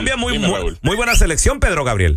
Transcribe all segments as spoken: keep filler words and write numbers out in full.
Colombia, muy, Dime, muy, muy buena selección, Pedro Gabriel.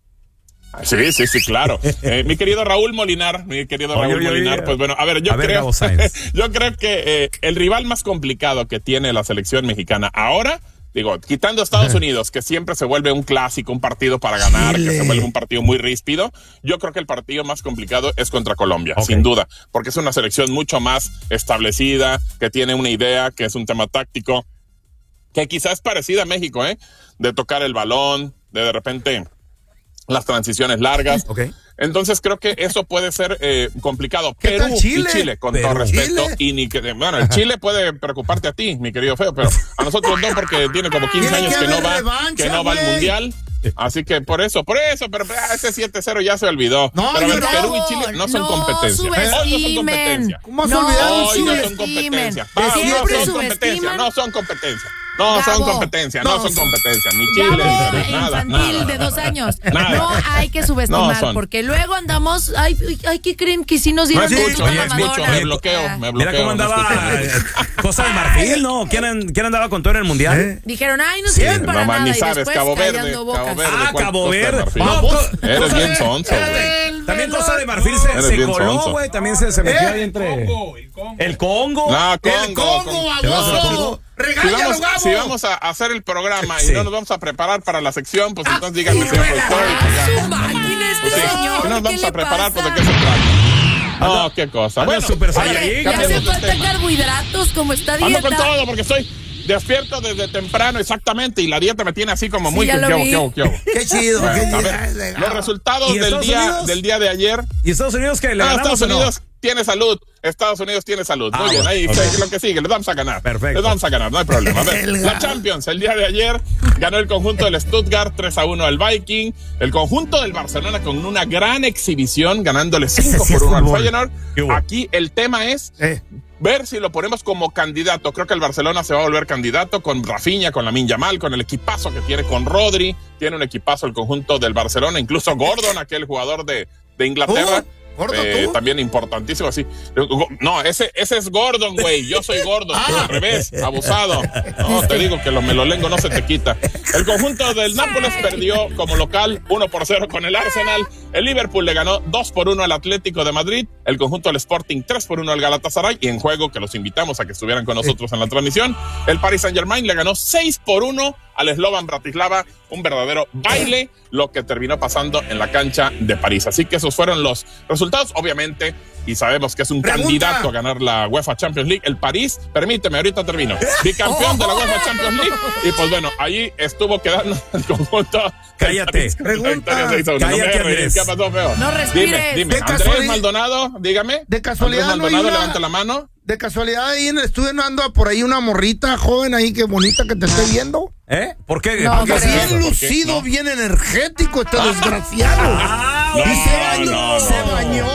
Sí, sí, sí, claro. Eh, mi querido Raúl Molinar, mi querido Oye, Raúl oye, Molinar, oye. pues bueno, a ver, yo A ver, creo, Gabo Sáenz. yo creo que eh, el rival más complicado que tiene la selección mexicana ahora, digo, quitando a Estados Unidos, que siempre se vuelve un clásico, un partido para ganar, Chile. que se vuelve un partido muy ríspido, yo creo que el partido más complicado es contra Colombia, Ok. sin duda, porque es una selección mucho más establecida, que tiene una idea, que es un tema táctico, que quizás es parecida a México, ¿eh? De tocar el balón, de de repente las transiciones largas. Ok. Entonces creo que eso puede ser eh, complicado. ¿Qué Perú tal Chile? y Chile, con Perú. todo respeto, Chile. y ni que bueno, el Chile puede preocuparte a ti, mi querido Feo, pero a nosotros no, porque tiene como quince Tiene años que que no haber va, revancha, que no va al güey. mundial. Así que por eso, por eso, pero ah, ese siete cero ya se olvidó. No, pero a yo ver, no. Perú y Chile no son No competencia. Hoy no son subestimen. competencia. ¿Cómo se No, olvidaron Hoy no Chile? son competencia. subestimen. Vamos, no Siempre son competencia, subestiman. no son competencia. No son Gabo. competencia, no No, son son- competencia. Ni Chile, ni Gabo, Perú, nada, infantil nada. de dos años. Nada. No hay que subestimar, No son. porque luego andamos, ay, ay, ¿qué creen? Que si nos No dieron escucho, una no escucho, mamadora. me bloqueo, me bloqueo. Mira cómo no andaba escucho. eh, Cosa de Marfil, ¿no? ¿Quién, an- quién andaba con todo en el mundial? ¿Eh? Dijeron, ay, no Sí, sirven para no más nada. ni y sabes, después Cabo Verde, callando Cabo bocas. Verde. Ah, ¿cuál Cabo cosa de Verde. Marfil? No, Vamos. co- Eres cosa bien de- sonso, güey. El También de cosa los- de Marfil se, Eres se bien coló, sonso. güey. También se, se metió ¿Eh? ahí entre. El Congo. No, El Congo. Congo, Te vas a baboso. Congo. Si Regáñalo, vamos, Gabo. si vamos a hacer el programa y Sí. no nos vamos a preparar para la sección, pues entonces díganme, señor productor. Ah, su máquina este Pues sí, señor, si no nos ¿qué vamos le a preparar, pues de pasa? qué se trata. No, qué cosa. Anda Bueno, súper oye, saiyajin. Ya cambiemos hace de falta tema. carbohidratos, como está Ando dieta. con todo porque estoy despierto desde temprano, exactamente, y la dieta me tiene así como Sí, muy ya que lo ¿qué hago, vi. qué hago, qué hago? Qué chido. Bueno, qué a chido. ver, los resultados ¿Y del Estados día, Unidos? del día de ayer. ¿Y Estados Unidos qué? ¿Le Ah, ganamos Estados o no? Unidos tiene salud. Estados Unidos tiene salud. Ah, Muy bien, bueno, ahí ok. está lo que sigue. Les vamos a ganar. Perfecto. Les vamos a ganar, no hay problema. A ver, El la Gabo. Champions, el día de ayer ganó el conjunto del Stuttgart tres a uno al Viking. El conjunto del Barcelona con una gran exhibición, ganándole cinco sí es por uno al fútbol. Feyenoord. ¿Qué hubo? Aquí el tema es Eh, ver si lo ponemos como candidato. Creo que el Barcelona se va a volver candidato con Rafinha, con Lamine Yamal, con el equipazo que tiene con Rodri. Tiene un equipazo el conjunto del Barcelona, incluso Gordon, aquel jugador de, de Inglaterra. ¿Tú? ¿Gordo Eh, tú? también importantísimo así. No, ese, ese es Gordon, güey. Yo soy Gordon. Al revés, abusado. No, te digo que lo melolengo no se te quita. El conjunto del Nápoles perdió como local uno por cero con el Arsenal. El Liverpool le ganó dos por uno al Atlético de Madrid. El conjunto del Sporting tres por uno al Galatasaray. Y en juego, que los invitamos a que estuvieran con nosotros en la transmisión, el Paris Saint-Germain le ganó seis por uno al Slovan Bratislava. Un verdadero baile, lo que terminó pasando en la cancha de París. Así que esos fueron los resultados, obviamente, y sabemos que es un Pregunta. candidato a ganar la UEFA Champions League. El París, permíteme, ahorita termino, bicampeón de la UEFA Champions League. Y pues bueno, ahí estuvo quedando el conjunto. Cállate. París con la Pregunta. victoria seis a uno. No me Cállate, hagas reír. Andrés. ¿Qué pasó, feo? No respires. Dime, dime. De Andrés casualidad- Maldonado, dígame. De casualidad Andrés no hay Maldonado, una- levanta la mano. De casualidad ahí en el estudio no anda por ahí una morrita joven ahí que bonita que te esté viendo. ¿Eh? ¿Por qué? No, ¿Por qué hombre. haces Bien eso? ¿Por qué? lucido, No. bien energético este desgraciado. Ah, y no, se bañó, no, no, se no. bañó.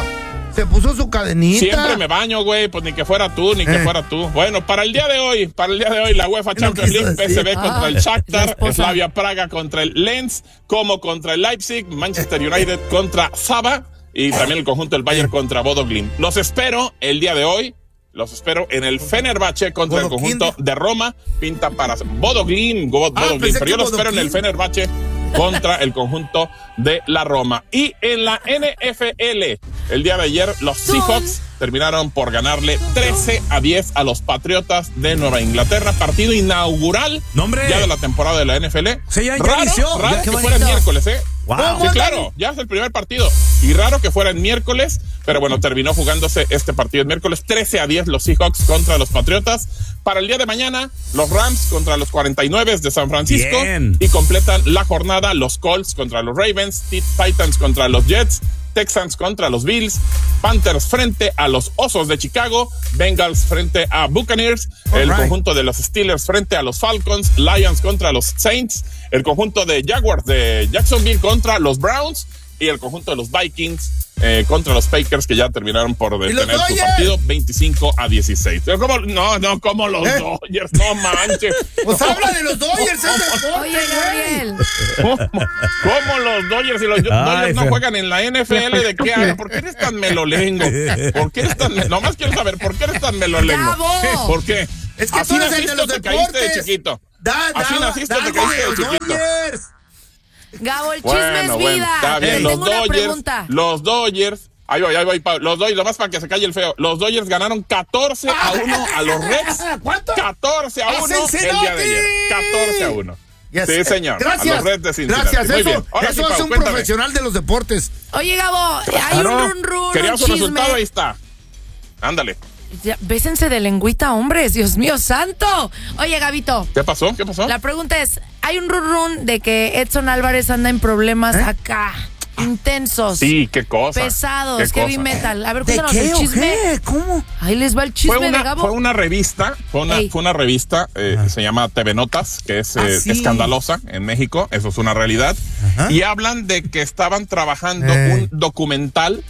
Se puso su cadenita. Siempre me baño, güey, pues ni que fuera tú, ni que Eh. fuera tú. Bueno, para el día de hoy, para el día de hoy, la UEFA No Champions quiso League, P S V decir. contra el Ah, la Shakhtar, esposa. Slavia Praga contra el Lens, como contra el Leipzig, Manchester United contra Saba y también el conjunto del Bayern contra Bodo Glimt. Los espero el día de hoy. Los espero en el Fenerbahce contra el Bodo conjunto Glimt. de Roma. Pinta para Bodo Glimt, Bodo Ah, Glimt, pensé pero yo que los espero en el Bodo Glimt. Fenerbahce contra el conjunto de la Roma. Y en la N F L, el día de ayer, los Seahawks terminaron por ganarle trece a diez a los Patriotas de Nueva Inglaterra. Partido inaugural No, hombre. ya de la temporada de la N F L. Sí, ya- ya raro, inició. raro Ya, que qué fuera el bonito. miércoles, ¿eh? Wow. Sí, claro, ya es el primer partido. Y raro que fuera el miércoles, pero bueno, terminó jugándose este partido el miércoles. trece a diez los Seahawks contra los Patriotas. Para el día de mañana, los Rams contra los cuarenta y nueve de San Francisco. Bien. Y completan la jornada los Colts contra los Ravens, Titans contra los Jets, Texans contra los Bills, Panthers frente a los Osos de Chicago, Bengals frente a Buccaneers, All el right. conjunto de los Steelers frente a los Falcons, Lions contra los Saints, el conjunto de Jaguars de Jacksonville contra los Browns y el conjunto de los Vikings eh, contra los Packers, que ya terminaron por los detener su Dodgers? partido veinticinco a dieciséis. Pero ¿cómo? No, no, como los ¿Eh? Dodgers, no manches. Pues habla de los Dodgers, es deporte, Oye, güey. Gabriel. ¿Cómo, cómo los Dodgers y los Ay, Dodgers no feo. juegan en la N F L? ¿De qué hablas? ¿Por qué eres tan melolengo? ¿Por qué eres tan me- Nomás quiero saber, ¿por qué eres tan melolengo? ¡Bravo! ¿Por qué? Es que Así tú eres el de naciste los o te caíste de deportes. chiquito. Da, Así da, naciste, da, te caíste de los chiquito. Dodgers. Gabo, el chisme Bueno, es bueno, vida. está bien. Te Los tengo una Dodgers, pregunta. los Dodgers, ahí voy, ahí voy, Pablo. Los Dodgers, nomás para que se calle el feo. Los Dodgers ganaron catorce a uno a los Reds. ¿Cuánto? catorce a ¡A uno el Cincinnati! día de ayer. catorce a uno. Yes. Sí, señor. Gracias. A los Reds de Cincinnati. Gracias. Muy Eso, bien. Ahora eso sí, es Pau, un cuéntame. profesional de los deportes. Oye, Gabo, hay Claro. un run run, ¿Querías un un chisme. resultado? Ahí está. Ándale. Ya, bésense de lengüita, hombres. Dios mío, santo. Oye, Gabito, ¿Qué pasó? ¿Qué pasó? la pregunta es, hay un run run de que Edson Álvarez anda en problemas ¿Eh? acá, intensos, Sí, qué cosa. pesados, qué heavy cosa. metal. A ver, ¿De cuéntanos qué el o chisme. qué? ¿Cómo? Ahí les va el chisme Fue de una, Gabo. fue una revista, fue una, Ey. fue una revista, eh, se llama T V Notas, que es Ah, eh, sí. escandalosa en México, eso es una realidad. Ajá. Y hablan de que estaban trabajando Ey. un documental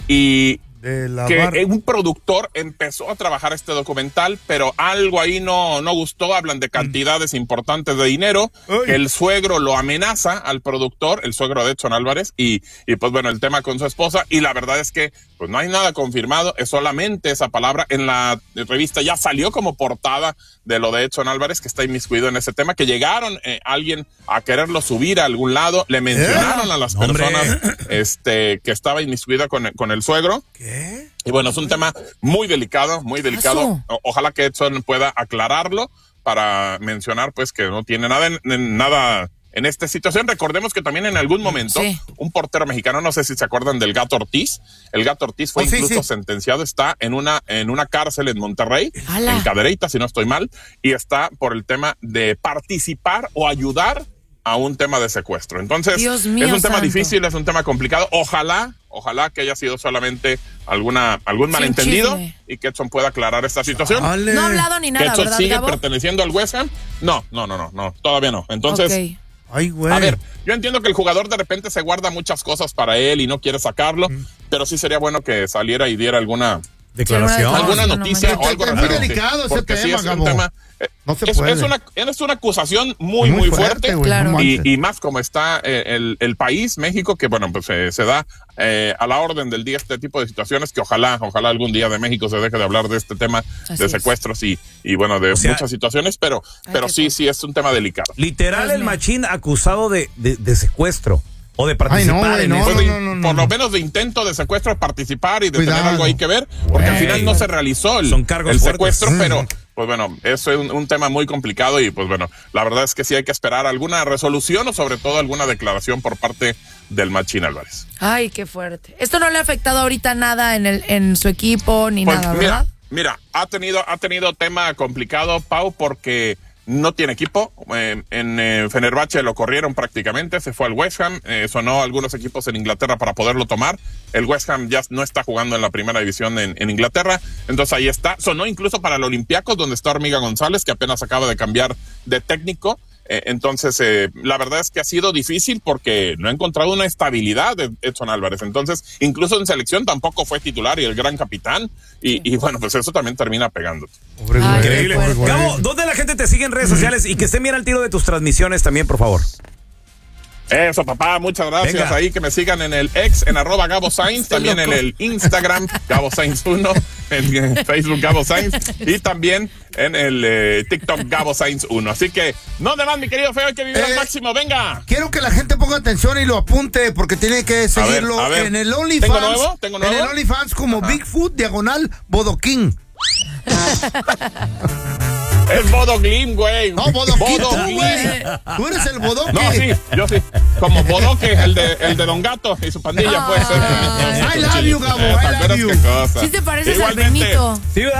y De la que bar- eh, un productor empezó a trabajar este documental, pero algo ahí no, no gustó. Hablan de cantidades importantes de dinero, Ay. que el suegro lo amenaza al productor, el suegro de Edson Álvarez, y, y pues bueno, el tema con su esposa, y la verdad es que pues no hay nada confirmado, es solamente esa palabra. En la revista ya salió como portada de lo de Edson Álvarez, que está inmiscuido en ese tema, que llegaron eh, alguien a quererlo subir a algún lado, le mencionaron a las Hombre. personas este, que estaba inmiscuida con, con el suegro. ¿Qué? Y bueno, es un tema muy delicado, muy delicado. Eso. O- ojalá que Edson pueda aclararlo para mencionar pues que no tiene nada en, en- nada en esta situación. Recordemos que también en algún momento Sí. un portero mexicano, no sé si se acuerdan del Gato Ortiz, el Gato Ortiz fue Oh, sí, incluso sí. sentenciado, está en una en una cárcel en Monterrey, ¡Hala! en Cadereyta, si no estoy mal, y está por el tema de participar o ayudar a un tema de secuestro. Entonces, Dios mío es un tema santo. difícil, es un tema complicado. Ojalá, ojalá que haya sido solamente alguna algún Sí, malentendido chisme. y que Edson pueda aclarar esta situación. Dale. No ha hablado ni ¿Que nada, Edson ¿verdad, sigue Gabo? perteneciendo al West Ham? No, no, no, no, no, todavía no. Entonces, Ok. Ay, güey. a ver, yo entiendo que el jugador de repente se guarda muchas cosas para él y no quiere sacarlo, Mm. pero sí sería bueno que saliera y diera alguna Declaración. No, alguna no, no, noticia no, o algo es muy referente, delicado ese porque sí tema, es Gabo. un tema eh, No se es, puede. es una es una acusación muy Muy muy fuerte, fuerte, güey, Claro. no y, manches. y más como está eh, el, el país México, que bueno, pues eh, se da eh, a la orden del día este tipo de situaciones, que ojalá ojalá algún día de México se deje de hablar de este tema Así de es. secuestros y y bueno, de O sea, muchas situaciones, pero Ay, pero qué sí fuerte. sí es un tema delicado. Literal, Dios el mío. machín acusado de, de, de secuestro o de participar güey, en no, eso. Pues no, de- no, no, por no. lo menos de intento de secuestro, participar y de Cuidado. tener algo ahí que ver, porque al Güey. final no se realizó el, Son cargos el fuertes. secuestro, Mm. pero pues bueno, eso es un, un tema muy complicado y pues bueno, la verdad es que sí hay que esperar alguna resolución o sobre todo alguna declaración por parte del Machín Álvarez. Ay, qué fuerte. Esto no le ha afectado ahorita nada en el en su equipo ni Pues nada, mira, ¿verdad? mira, ha tenido, ha tenido tema complicado, Pau, porque no tiene equipo. Eh, en eh, Fenerbahce lo corrieron prácticamente, se fue al West Ham, eh, sonó a algunos equipos en Inglaterra para poderlo tomar. El West Ham ya no está jugando en la primera división en, en Inglaterra, entonces ahí está. Sonó incluso para el Olympiacos, donde está Hormiga González, que apenas acaba de cambiar de técnico. Eh, entonces, eh, la verdad es que ha sido difícil porque no ha encontrado una estabilidad de Edson Álvarez. Entonces, incluso en selección tampoco fue titular y el gran capitán. Y, y bueno, pues eso también termina pegando. Pobre Ay, güey, Increíble. pobre güey. Gabo, ¿dónde la gente te sigue en redes sociales? Y que estén bien al tiro de tus transmisiones también, por favor. Eso, papá, muchas gracias. Venga. Ahí que me sigan en el ex, en arroba Gabo Sainz, también en el Instagram, Gabo Sainz uno, en Facebook Gabo Sainz, y también en el eh, TikTok Gabo Sainz uno. Así que, no de más, mi querido feo, hay que vivir al Eh, máximo, venga. Quiero que la gente ponga atención y lo apunte porque tiene que seguirlo a ver. en el OnlyFans. ¿Tengo nuevo? ¿Tengo nuevo? En el OnlyFans como Bigfoot diagonal Bodoquín. Es Bodoglim, güey. No, Bodoquín, tú, Bodoglim. güey. Tú eres el Bodoque. No, sí, yo sí. Como Bodoque, el de, el de Don Gato y su pandilla, pues. I love you, Gabo, I ¿Te love acuerdas you. qué cosa? Sí te pareces al Igualmente. Benito. Sí,